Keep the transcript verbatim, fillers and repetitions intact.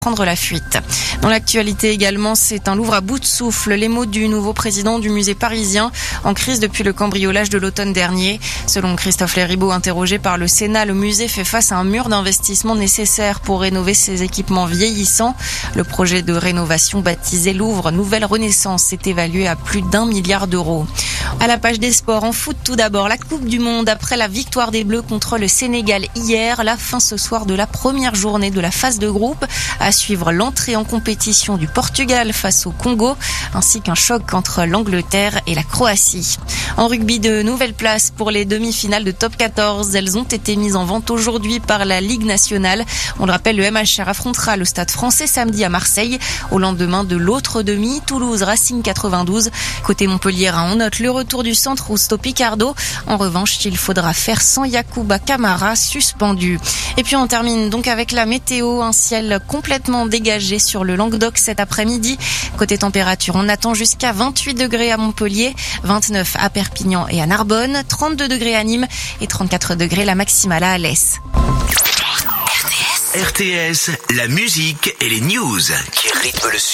prendre la fuite. Dans l'actualité également, c'est un Louvre à bout de souffle. Les mots du nouveau président du musée parisien, en crise depuis le cambriolage de l'automne dernier. Selon Christophe Léribaud, interrogé par le Sénat, le musée fait face à un mur d'investissement nécessaire pour rénover ses équipements vieillissants. Le projet de rénovation baptisé Louvre Nouvelle Renaissance est évalué à plus d'un milliard d'euros. À la page des sports, en foot tout d'abord, la Coupe du Monde après la victoire des Bleus contre le Sénégal hier. La fin ce soir de la première journée de la phase de groupe. À suivre l'entrée en compétition du Portugal face au Congo, ainsi qu'un choc entre l'Angleterre et la Croatie. En rugby, de nouvelles places pour les demi-finales de top quatorze. Elles ont été mises en vente aujourd'hui par la Ligue nationale. On le rappelle, le M H R affrontera le Stade français samedi à Marseille. Au lendemain de l'autre demi, Toulouse Racing quatre-vingt-douze. Côté Montpellier, on note le retour du centre Rusto Picardo. En revanche, il faudra faire sans Yacouba Camara, suspendu. Et puis on termine donc avec la météo, un ciel complètement dégagé sur le Languedoc cet après-midi. Côté température, on attend jusqu'à vingt-huit degrés à Montpellier, vingt-neuf à Perpignan et à Narbonne, trente-deux degrés à Nîmes et trente-quatre degrés la maximale à Alès. R T S, la musique et les news qui rythment le